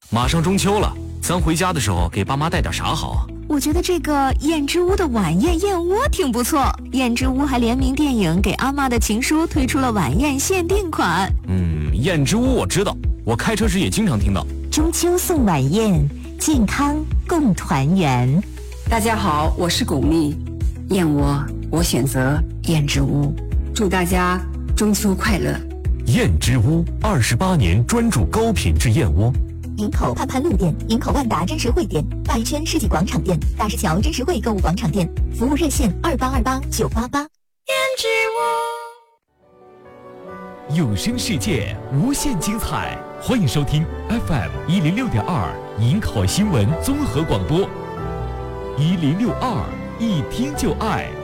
马上中秋了，咱回家的时候给爸妈带点啥好啊？ 我觉得这个燕之屋的晚宴燕窝挺不错。燕之屋还联名电影《给阿嬷的情书》推出了晚宴限定款。 燕之屋我知道，我开车时也经常听到。 中秋送晚宴，健康共团圆。 大家好，我是巩俐，燕窝我选择燕之屋，祝大家中秋快乐。 燕之屋28年专注高品质燕窝。 营口盼盼路店、营口万达真实汇店、大一圈世纪广场店、大石桥真实汇购物广场店，服务热线2828-988。 燕之屋，有声世界无限精彩，欢迎收听 FM 106.2营口新闻综合广播，1062一听就爱。